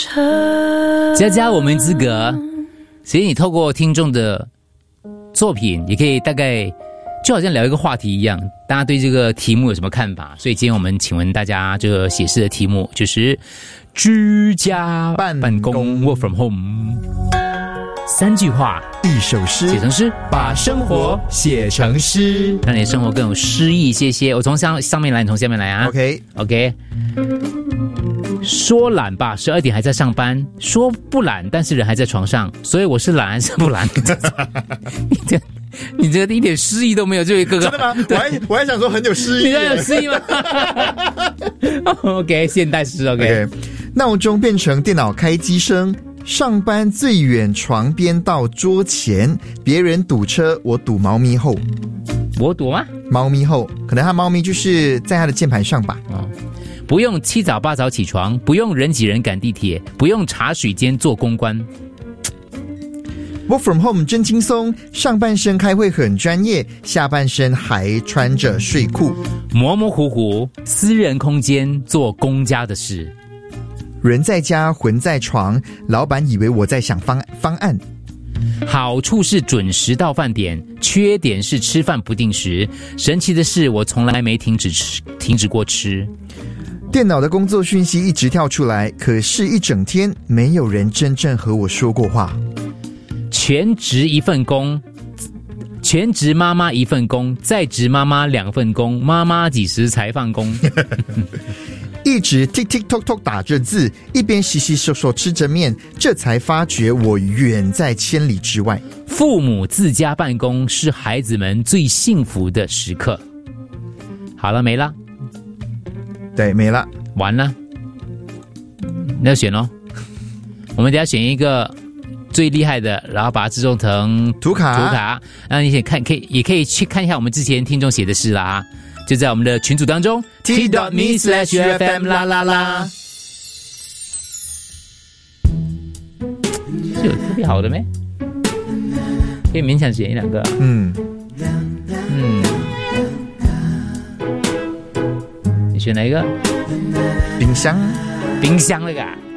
加加我们资格，所以你透过听众的作品，也可以大概就好像聊一个话题一样，大家对这个题目有什么看法？所以今天我们请问大家，这个写诗的题目就是居家办公 work from home， 3句话 1首诗写成诗， 把生活写成诗， 让你的生活更有诗意一些些。我从上面来，你从下面来啊。OK。说懒吧，12点还在上班；说不懒，但是人还在床上。所以我是懒还是不懒？你这个一点诗意都没有，这位哥哥。 真的吗？我还想说很有诗意。 你有诗意吗？OK， 现代诗 OK。 闹钟变成电脑开机声，上班最远床边到桌前，别人堵车，我堵猫咪后。 我堵吗？ 猫咪后，可能他猫咪就是在他的键盘上吧。 不用7早8早起床，不用人挤人赶地铁，不用茶水间做公关。 Work from home 真轻松，上半身开会很专业，下半身还穿着睡裤。 模模糊糊，私人空间做公家的事。 人在家，魂在床，老板以为我在想方案。 好处是准时到饭点，缺点是吃饭不定时。神奇的是，我从来没停止过吃。 电脑的工作讯息一直跳出来，可是一整天没有人真正和我说过话。 全职一份工，全职妈妈一份工，在职妈妈2份工，妈妈几时才放工？ 一直 TikTok 打着字，一边洗洗手手吃着面，这才发觉我远在千里之外。 父母自家办公是孩子们最幸福的时刻。好了，没了。 对，没了， 完了。那要选咯，我们等一下选一个最厉害的，然后把它制作成图卡。 那你也可以去看一下我们之前听众写的诗啦啊，就在我们的群组当中 t.me/UFM 啦啦啦。是有特别好的没？可以勉强选1-2个。你选哪一个？ 冰箱冰箱那个啊。